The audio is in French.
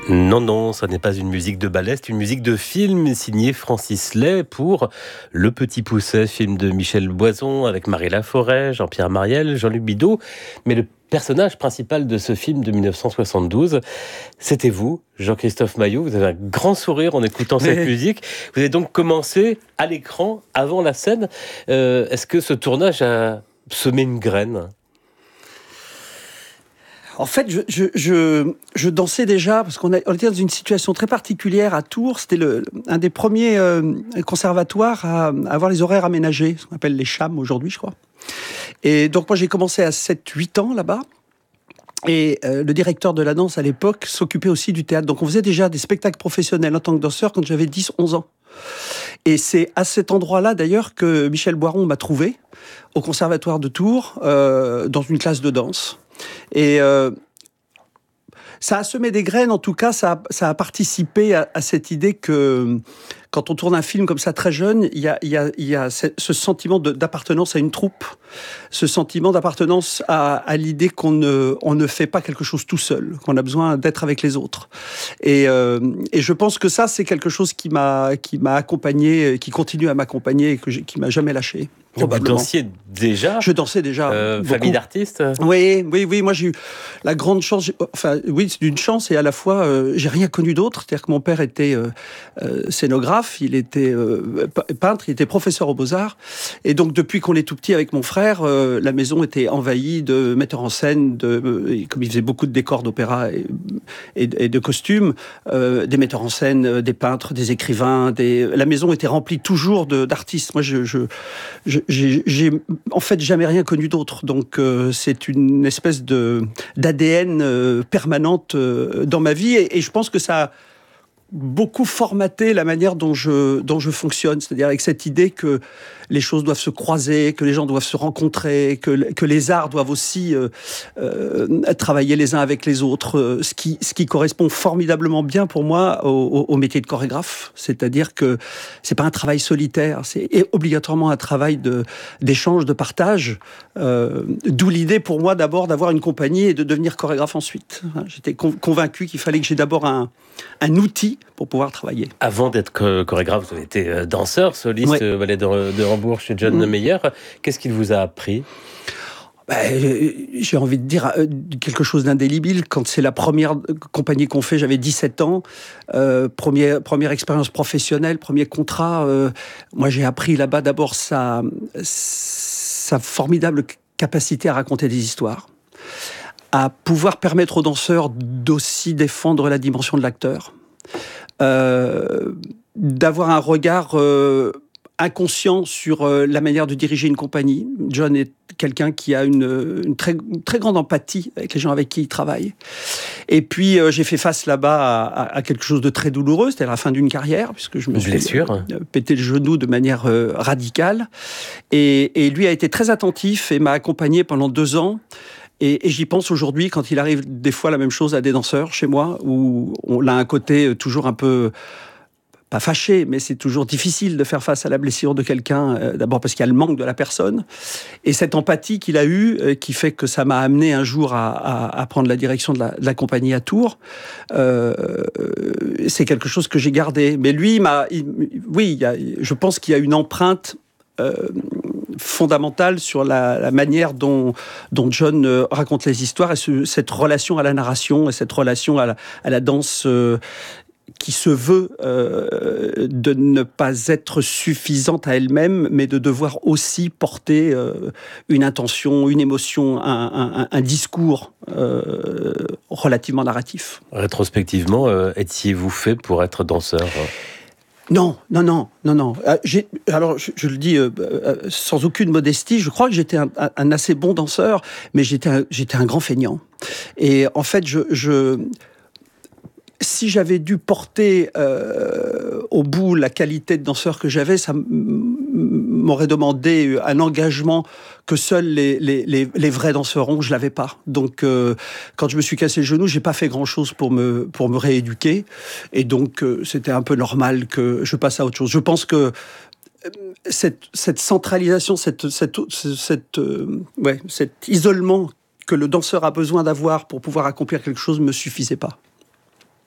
Non, non, ça n'est pas une musique de ballet, c'est une musique de film signée Francis Lay pour Le Petit Poucet, film de Michel Boison avec Marie Laforêt, Jean-Pierre Mariel, Jean-Luc Bidault. Mais le personnage principal de ce film de 1972, c'était vous, Jean-Christophe Maillot. Vous avez un grand sourire en écoutant cette musique. Vous avez donc commencé à l'écran, avant la scène. Est-ce que ce tournage a semé une graine ? En fait, je dansais déjà, parce qu'on était dans une situation très particulière à Tours. C'était un des premiers conservatoires à avoir les horaires aménagés, ce qu'on appelle les CHAM aujourd'hui, je crois. Et donc moi, j'ai commencé à 7-8 ans là-bas. Et le directeur de la danse à l'époque s'occupait aussi du théâtre. Donc on faisait déjà des spectacles professionnels en tant que danseur quand j'avais 10-11 ans. Et c'est à cet endroit-là, d'ailleurs, que Michel Boiron m'a trouvé, au conservatoire de Tours, dans une classe de danse. Et ça a semé des graines, en tout cas, ça a participé à cette idée que quand on tourne un film comme ça très jeune, il y a ce sentiment d'appartenance à une troupe, ce sentiment d'appartenance à l'idée qu'on ne fait pas quelque chose tout seul, qu'on a besoin d'être avec les autres. Et je pense que ça, c'est quelque chose qui m'a accompagné, qui continue à m'accompagner et qui m'a jamais lâché. Vous dansiez déjà ? Je dansais déjà. Famille d'artistes ? Oui. Moi, j'ai eu la grande chance. Oui, c'est une chance et à la fois, j'ai rien connu d'autre. C'est-à-dire que mon père était scénographe, il était peintre, il était professeur aux Beaux-Arts. Et donc, depuis qu'on est tout petit avec mon frère, la maison était envahie de metteurs en scène, comme il faisait beaucoup de décors d'opéra et de costumes, des metteurs en scène, des peintres, des écrivains. La maison était remplie toujours d'artistes. Moi, j'ai en fait jamais rien connu d'autre, donc c'est une espèce d'ADN permanente dans ma vie, et je pense que ça a beaucoup formaté la manière dont je fonctionne, c'est-à-dire avec cette idée que les choses doivent se croiser, que les gens doivent se rencontrer, que les arts doivent aussi travailler les uns avec les autres, ce qui correspond formidablement bien pour moi au métier de chorégraphe, c'est-à-dire que c'est pas un travail solitaire, c'est obligatoirement un travail d'échange, de partage, d'où l'idée pour moi d'abord d'avoir une compagnie et de devenir chorégraphe ensuite. J'étais convaincu qu'il fallait que j'ai d'abord un outil pour pouvoir travailler. Avant d'être chorégraphe, vous avez été danseur, soliste, ballet de Hambourg chez John Meyer. Qu'est-ce qu'il vous a appris ? J'ai envie de dire quelque chose d'indélébile. Quand c'est la première compagnie qu'on fait, j'avais 17 ans, première expérience professionnelle, premier contrat. Moi, j'ai appris là-bas d'abord sa formidable capacité à raconter des histoires, à pouvoir permettre aux danseurs d'aussi défendre la dimension de l'acteur, d'avoir un regard inconscient sur la manière de diriger une compagnie. John est quelqu'un qui a une très, très grande empathie avec les gens avec qui il travaille. Et puis, j'ai fait face là-bas à quelque chose de très douloureux, c'était la fin d'une carrière, puisque je me suis pété le genou de manière radicale. Et lui a été très attentif et m'a accompagné pendant 2 ans. Et j'y pense aujourd'hui quand il arrive des fois la même chose à des danseurs chez moi, où on a un côté toujours un peu, pas fâché, mais c'est toujours difficile de faire face à la blessure de quelqu'un, d'abord parce qu'il y a le manque de la personne. Et cette empathie qu'il a eue, qui fait que ça m'a amené un jour à prendre la direction de la compagnie à Tours, c'est quelque chose que j'ai gardé. Mais lui, je pense qu'il y a une empreinte fondamentale sur la manière dont John raconte les histoires, et cette relation à la narration et cette relation à la danse qui se veut de ne pas être suffisante à elle-même, mais de devoir aussi porter une intention, une émotion, un discours relativement narratif. Rétrospectivement, étiez-vous fait pour être danseur ? Non. Alors, je le dis sans aucune modestie, je crois que j'étais un assez bon danseur, mais j'étais un grand feignant. Et en fait, si j'avais dû porter au bout la qualité de danseur que j'avais, ça m'aurait demandé un engagement que seuls les vrais danseurs ont. Je l'avais pas. Donc, quand je me suis cassé le genou, j'ai pas fait grand-chose pour me rééduquer. Et donc, c'était un peu normal que je passe à autre chose. Je pense que cette centralisation, cet isolement que le danseur a besoin d'avoir pour pouvoir accomplir quelque chose ne me suffisait pas.